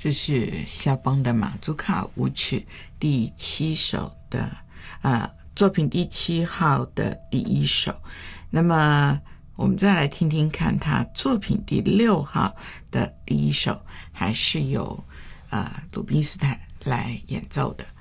这是肖邦的马祖卡舞曲第7首的作品第7号的第1首。那么我们再来听听看他作品第6号的第1首，还是由鲁宾斯坦来演奏的。